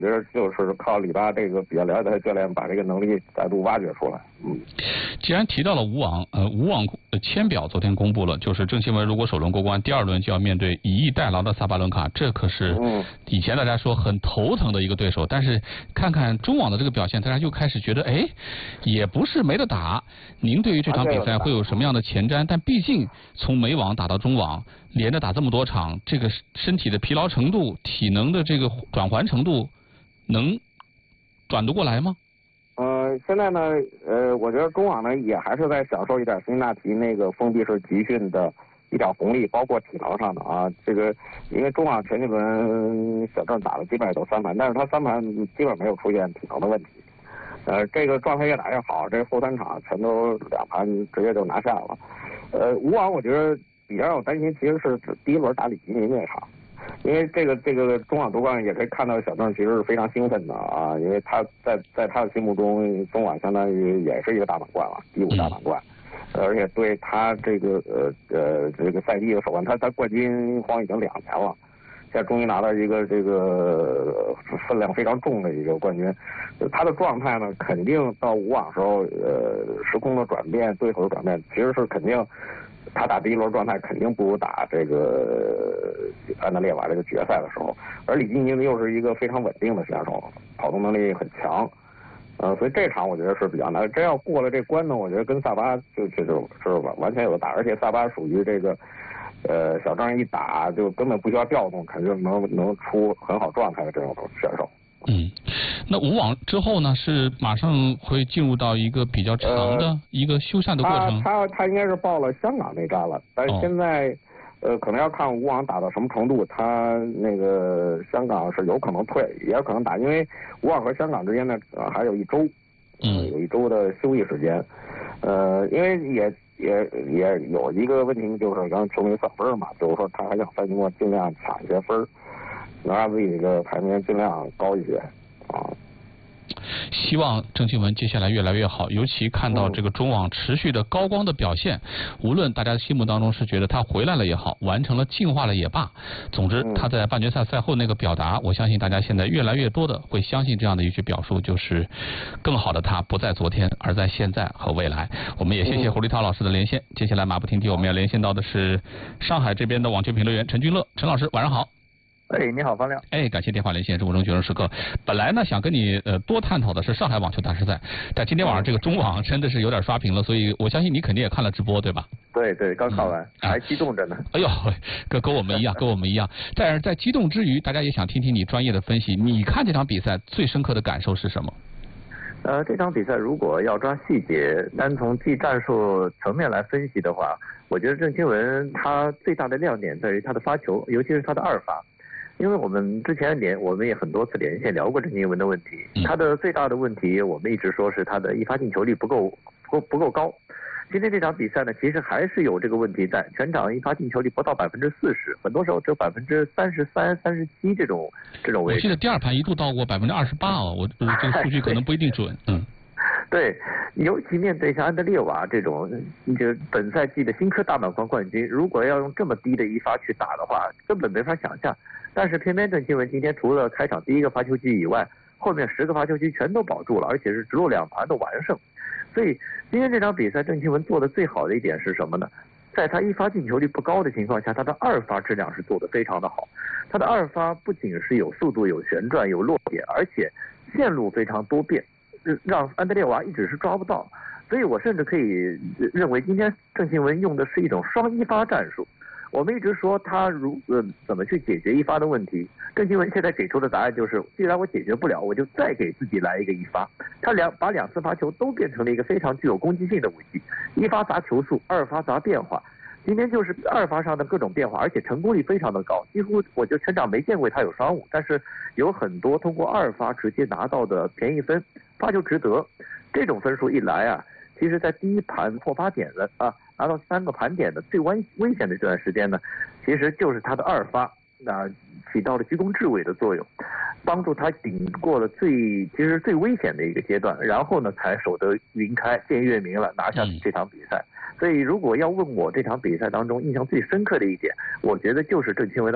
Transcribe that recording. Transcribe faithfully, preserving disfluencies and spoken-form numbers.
觉得就是靠李八这个比较了解的教练把这个能力再度挖掘出来。嗯， 既然提到了吴网，呃，吴网签表昨天公布了，就是郑钦文如果首轮过关，第二轮就要面对以逸待劳的萨巴伦卡，这可是以前大家说很头疼的一个对手。但是看看中网的这个表现，大家又开始觉得，哎，也不是没得打。您对于这场比赛会有什么样的前瞻？但毕竟从美网打到中网，连着打这么多场，这个身体的疲劳程度、体能的这个转换程度，能转得过来吗？ 呃，现在呢，呃，我觉得中网呢也还是在享受一点辛辛那提那个封闭式集训的一点红利，包括体能上的啊。这个因为中网前几轮小郑打的基本上都三盘，但是他三盘基本没有出现体能的问题。呃，这个状态越打越好，这后三场全都两盘直接就拿下了。呃，吴网我觉得比较让我担心，其实是第一轮打李吉宁那场。因为这个这个中网夺冠也可以看到小郑其实是非常兴奋的啊，因为他在在他的心目中中网相当于也是一个大满贯了，第五大满贯，而且对他这个呃呃这个赛季的首冠，他他冠军荒已经两年了，现在终于拿到一个这个分量非常重的一个冠军，他的状态呢肯定到五网时候呃时空的转变，对手的转变其实是肯定。他打第一轮状态肯定不如打这个安德烈瓦这个决赛的时候，而李金宁又是一个非常稳定的选手，跑动能力很强，呃，所以这场我觉得是比较难。真要过了这关呢，我觉得跟萨巴就就就是完完全有的打，而且萨巴属于这个，呃，小张一打就根本不需要调动，肯定能能出很好状态的这种选手。 嗯，那五网之后呢，是马上会进入到一个比较长的一个修缮的过程。 呃、他他他应该是报了香港那站了，但是现在、哦、呃可能要看五网打到什么程度，他那个香港是有可能退，也有可能打，因为五网和香港之间呢、呃、还有一周， 嗯， 有一周的休息时间，呃，因为也也也有一个问题就是让球迷算分嘛，就是说他还想赛季末尽量抢一些分。能让自己的排名尽量高一些啊！ 希望郑钦文接下来越来越好，尤其看到这个中网持续的高光的表现，无论大家心目当中是觉得他回来了也好，完成了进化了也罢，总之他在半决赛赛后那个表达，我相信大家现在越来越多的会相信这样的一句表述，就是更好的他不在昨天，而在现在和未来。我们也谢谢胡立涛老师的连线，接下来马不停蹄我们要连线到的是上海这边的网球评论员陈君乐，陈老师晚上好。 哎，你好，方亮。 哎，感谢电话连线，生活中决胜时刻。本来呢，想跟你呃多探讨的是上海网球大师赛，但今天晚上这个中网真的是有点刷屏了，所以我相信你肯定也看了直播，对吧？ 对对，刚看完，嗯、还激动着呢。 哎呦，跟跟我们一样，跟我们一样。但是在激动之余，大家也想听听你专业的分析。你看这场比赛最深刻的感受是什么？ 呃，这场比赛如果要抓细节，单从技战术层面来分析的话，我觉得郑钦文他最大的亮点在于他的发球，尤其是他的二发。因为我们之前连我们也很多次连线聊过郑钦文的问题，他的最大的问题我们一直说是他的一发进球率不够不够不够高。今天这场比赛呢，其实还是有这个问题在，全场一发进球率不到百分之四十，很多时候只有百分之三十三、三十七这种这种位置。 我记得第二盘一度到过百分之二十八哦，我这个数据可能不一定准。嗯， 对，尤其面对像安德烈瓦这种这本赛季的新科大满贯冠军，如果要用这么低的一发去打的话，根本没法想象。但是偏偏郑钦文今天除了开场第一个发球机以外，后面十个发球机全都保住了，而且是直落两盘的完胜。所以今天这场比赛郑钦文做的最好的一点是什么呢？在他一发进球率不高的情况下，他的二发质量是做得非常的好。他的二发不仅是有速度、有旋转、有落点，而且线路非常多变，让安德烈娃一直是抓不到。所以我甚至可以认为今天郑钦文用的是一种双一发战术。我们一直说他如呃怎么去解决一发的问题，郑钦文现在给出的答案就是，既然我解决不了，我就再给自己来一个一发。他两把两次发球都变成了一个非常具有攻击性的武器，一发砸球速，二发砸变化。今天就是二发上的各种变化，而且成功率非常的高，几乎我就全场没见过他有双误，但是有很多通过二发直接拿到的便宜分，发球值得。这种分数一来啊，其实在第一盘破发点的啊拿到三个盘点的最危危险的这段时间呢，其实就是他的二发那、呃、起到了居功至伟的作用，帮助他顶过了最其实最危险的一个阶段，然后呢才守得云开见月明了，拿下这场比赛。所以如果要问我这场比赛当中印象最深刻的一点，我觉得就是郑钦文的